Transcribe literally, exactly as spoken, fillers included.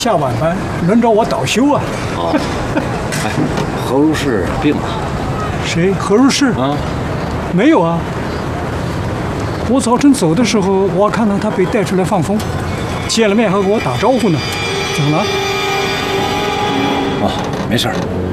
下晚班，轮着我倒休啊。 哦，哎，何如是病了？ 谁？何如是？ 啊， 没有啊。我早晨走的时候，我看到他被带出来放风，见了面还跟我打招呼呢。怎么了？ 哦，没事儿。